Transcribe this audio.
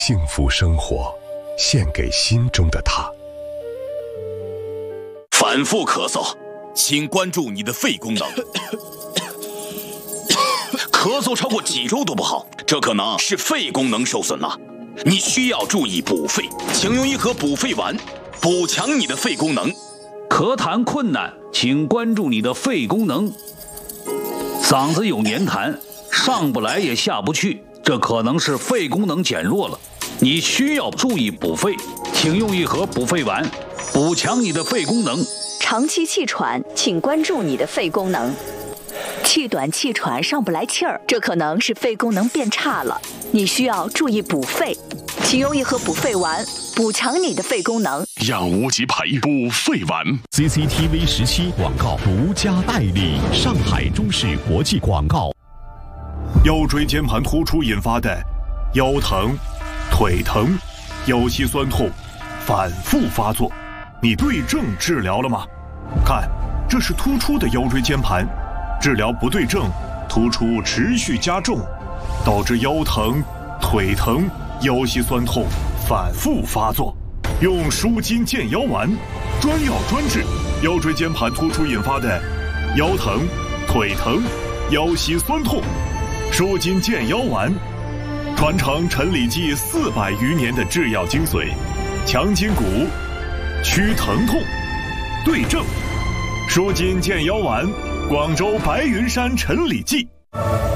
幸福生活，献给心中的他。 反复咳嗽，请关注你的肺功能。咳嗽超过几周都不好，这可能是肺功能受损了。你需要注意补肺，请用一盒补肺丸，补强你的肺功能。 咳痰困难，请关注你的肺功能。嗓子有黏痰，上不来也下不去，这可能是肺功能减弱了。你需要注意补肺，请用一盒补肺丸，补强你的肺功能。 长期气喘，请关注你的肺功能。气短气喘上不来气儿，这可能是肺功能变差了，你需要注意补肺，请用一盒补肺丸，补强你的肺功能。 让无极培补肺丸。 CCTV 17广告独家代理，上海中视国际广告。 腰椎间盘突出引发的腰疼、腿疼、腰膝酸痛反复发作，你对症治疗了吗？看，这是突出的腰椎间盘，治疗不对症，突出持续加重，导致腰疼、腿疼、腰膝酸痛反复发作。用舒筋健腰丸，专药专治腰椎间盘突出引发的腰疼、腿疼、腰膝酸痛。舒筋健腰丸，传承陈李济400余年的制药精髓，强筋骨，祛疼痛，对症。舒筋健腰丸，广州白云山陈李济。